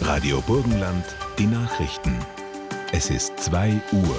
Radio Burgenland, die Nachrichten. Es ist 2 Uhr.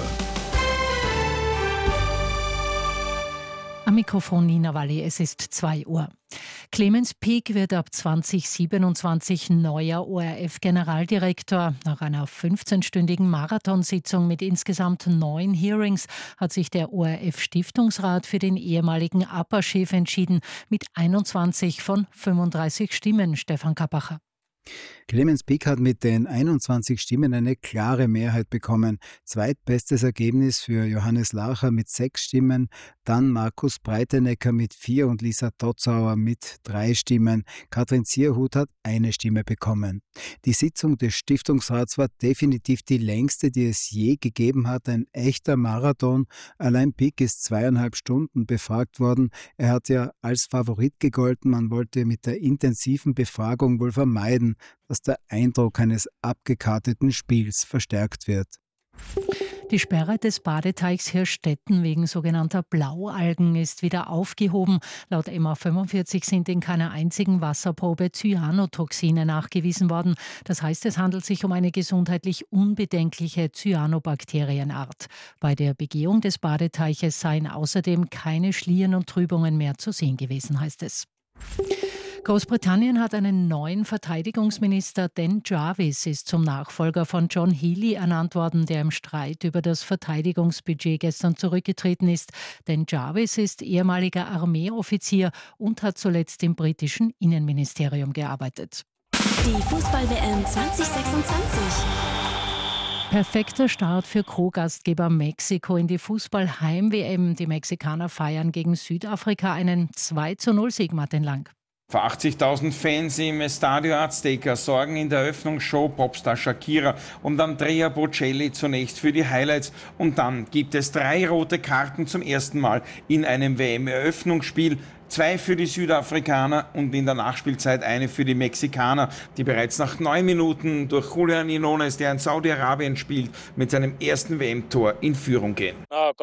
Am Mikrofon Nina Walli, es ist 2 Uhr. Clemens Piek wird ab 2027 neuer ORF-Generaldirektor. Nach einer 15-stündigen Marathonsitzung mit insgesamt 9 Hearings hat sich der ORF-Stiftungsrat für den ehemaligen APA-Chef entschieden, mit 21 von 35 Stimmen. Stefan Kappacher. Clemens Piek hat mit den 21 Stimmen eine klare Mehrheit bekommen. Zweitbestes Ergebnis für Johannes Larcher mit 6 Stimmen, dann Markus Breitenecker mit 4 und Lisa Dotzauer mit 3 Stimmen. Katrin Zierhut hat 1 Stimme bekommen. Die Sitzung des Stiftungsrats war definitiv die längste, die es je gegeben hat. Ein echter Marathon. Allein Piek ist 2,5 Stunden befragt worden. Er hat ja als Favorit gegolten. Man wollte mit der intensiven Befragung wohl vermeiden, dass der Eindruck eines abgekarteten Spiels verstärkt wird. Die Sperre des Badeteichs Hirstetten wegen sogenannter Blaualgen ist wieder aufgehoben. Laut MA45 sind in keiner einzigen Wasserprobe Cyanotoxine nachgewiesen worden. Das heißt, es handelt sich um eine gesundheitlich unbedenkliche Cyanobakterienart. Bei der Begehung des Badeteiches seien außerdem keine Schlieren und Trübungen mehr zu sehen gewesen, heißt es. Großbritannien hat einen neuen Verteidigungsminister. Dan Jarvis ist zum Nachfolger von John Healey ernannt worden, der im Streit über das Verteidigungsbudget gestern zurückgetreten ist. Dan Jarvis ist ehemaliger Armeeoffizier und hat zuletzt im britischen Innenministerium gearbeitet. Die Fußball-WM 2026. Perfekter Start für Co-Gastgeber Mexiko in die Fußball-Heim-WM. Die Mexikaner feiern gegen Südafrika einen 2:0-Sieg, Martin Lang. Vor 80.000 Fans im Estadio Azteca sorgen in der Eröffnungsshow Popstar Shakira und Andrea Bocelli zunächst für die Highlights. Und dann gibt es 3 rote Karten zum ersten Mal in einem WM-Eröffnungsspiel. 2 für die Südafrikaner und in der Nachspielzeit 1 für die Mexikaner, die bereits nach 9 Minuten durch Julian Inones, der in Saudi-Arabien spielt, mit seinem ersten WM-Tor in Führung gehen.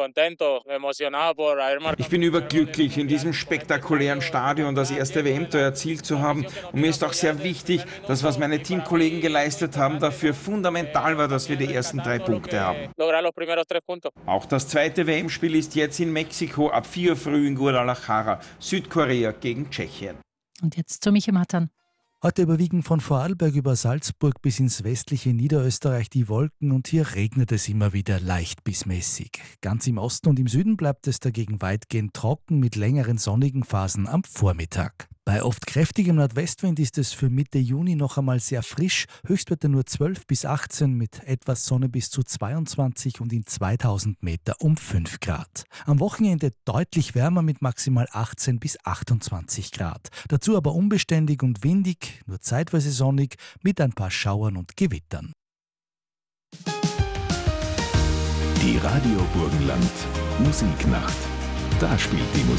Ich bin überglücklich, in diesem spektakulären Stadion das erste WM-Tor erzielt zu haben. Und mir ist auch sehr wichtig, dass was meine Teamkollegen geleistet haben, dafür fundamental war, dass wir die ersten 3 Punkte haben. Auch das zweite WM-Spiel ist jetzt in Mexiko ab 4 Uhr früh in Guadalajara. Südkorea gegen Tschechien. Und jetzt zu Michi Mattern. Heute überwiegen von Vorarlberg über Salzburg bis ins westliche Niederösterreich die Wolken und hier regnet es immer wieder leicht bis mäßig. Ganz im Osten und im Süden bleibt es dagegen weitgehend trocken mit längeren sonnigen Phasen am Vormittag. Bei oft kräftigem Nordwestwind ist es für Mitte Juni noch einmal sehr frisch, Höchstwerte nur 12 bis 18 mit etwas Sonne bis zu 22 und in 2000 Meter um 5 Grad. Am Wochenende deutlich wärmer mit maximal 18 bis 28 Grad. Dazu aber unbeständig und windig, nur zeitweise sonnig mit ein paar Schauern und Gewittern. Die Radio Burgenland Musiknacht. Da spielt die Musik.